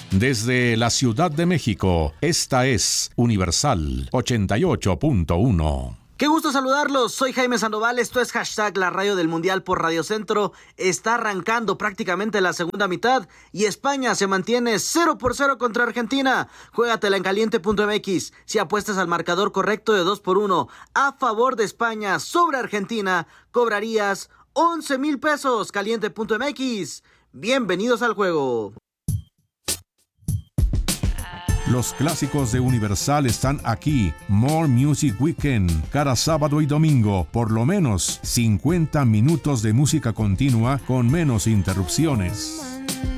Desde la Ciudad de México, esta es Universal 88.1. Qué gusto saludarlos, soy Jaime Sandoval, esto es hashtag la radio del Mundial por Radio Centro. Está arrancando prácticamente la segunda mitad y España se mantiene 0-0 contra Argentina. Juégatela en caliente.mx. Si apuestas al marcador correcto de 2-1 a favor de España sobre Argentina, cobrarías 11,000 pesos. Caliente.mx. Bienvenidos al juego. Los clásicos de Universal están aquí. More Music Weekend. Cada sábado y domingo, por lo menos 50 minutos de música continua con menos interrupciones.